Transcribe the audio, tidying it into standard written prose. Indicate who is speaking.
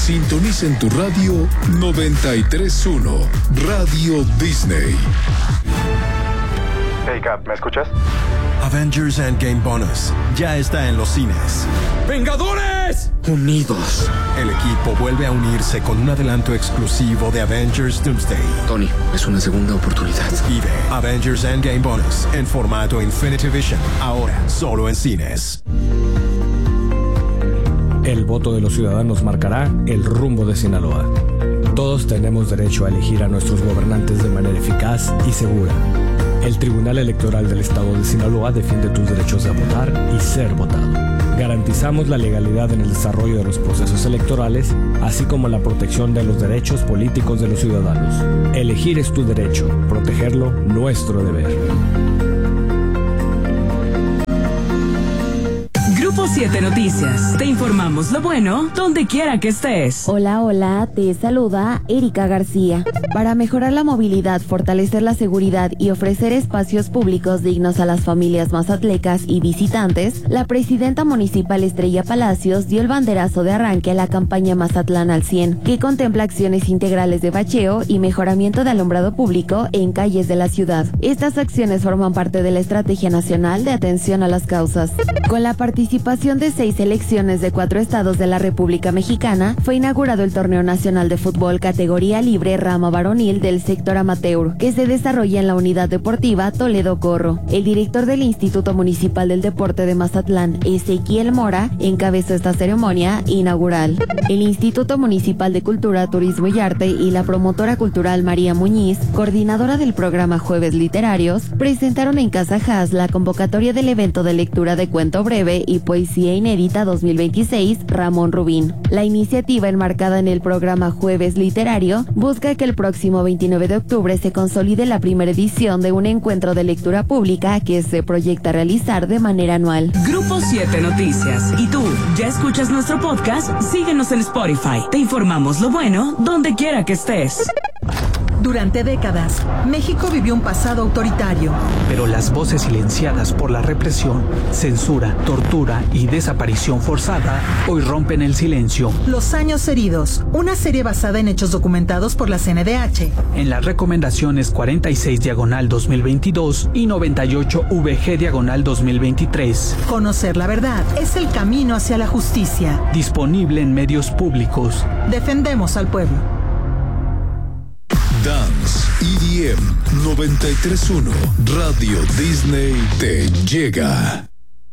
Speaker 1: Sintoniza en tu radio 93.1, Radio Disney.
Speaker 2: Hey Cap, ¿me escuchas?
Speaker 3: Avengers Endgame Bonus ya está en los cines.
Speaker 4: ¡Vengadores!
Speaker 3: Unidos. El equipo vuelve a unirse con un adelanto exclusivo de Avengers Doomsday.
Speaker 5: Tony, es una segunda oportunidad.
Speaker 3: Y ve Avengers Endgame Bonus en formato Infinity Vision, ahora solo en cines.
Speaker 6: El voto de los ciudadanos marcará el rumbo de Sinaloa. Todos tenemos derecho a elegir a nuestros gobernantes de manera eficaz y segura. El Tribunal Electoral del Estado de Sinaloa defiende tus derechos de votar y ser votado. Garantizamos la legalidad en el desarrollo de los procesos electorales, así como la protección de los derechos políticos de los ciudadanos. Elegir es tu derecho, protegerlo, nuestro deber.
Speaker 7: Grupo 7 Noticias. Te informamos lo bueno donde quiera que estés.
Speaker 8: Hola, te saluda Erika García. Para mejorar la movilidad, fortalecer la seguridad y ofrecer espacios públicos dignos a las familias mazatlecas y visitantes, la presidenta municipal Estrella Palacios dio el banderazo de arranque a la campaña Mazatlán al 100, que contempla acciones integrales de bacheo y mejoramiento de alumbrado público en calles de la ciudad. Estas acciones forman parte de la Estrategia Nacional de Atención a las Causas. Con la participación de 6 selecciones de 4 estados de la República Mexicana, fue inaugurado el Torneo Nacional de Fútbol categoría libre rama varonil del sector amateur, que se desarrolla en la Unidad Deportiva Toledo Corro. El director del Instituto Municipal del Deporte de Mazatlán, Ezequiel Mora, encabezó esta ceremonia inaugural. El Instituto Municipal de Cultura, Turismo y Arte y la promotora cultural María Muñiz, coordinadora del programa Jueves Literarios, presentaron en Casa Haas la convocatoria del evento de lectura de cuento breve y poesía inédita 2026 Ramón Rubín. La iniciativa, enmarcada en el programa Jueves Literario, busca que el próximo 29 de octubre se consolide la primera edición de un encuentro de lectura pública que se proyecta realizar de manera anual.
Speaker 7: Grupo 7 Noticias. ¿Y tú, ya escuchas nuestro podcast? Síguenos en Spotify. Te informamos lo bueno donde quiera que estés.
Speaker 9: Durante décadas, México vivió un pasado autoritario.
Speaker 10: Pero las voces silenciadas por la represión, censura, tortura y desaparición forzada hoy rompen el silencio.
Speaker 9: Los años heridos, una serie basada en hechos documentados por la CNDH.
Speaker 10: En las recomendaciones 46/2022 y 98/VG/2023.
Speaker 9: Conocer la verdad es el camino hacia la justicia.
Speaker 10: Disponible en medios públicos.
Speaker 9: Defendemos al pueblo.
Speaker 1: Dance EDM 93.1 Radio Disney te llega.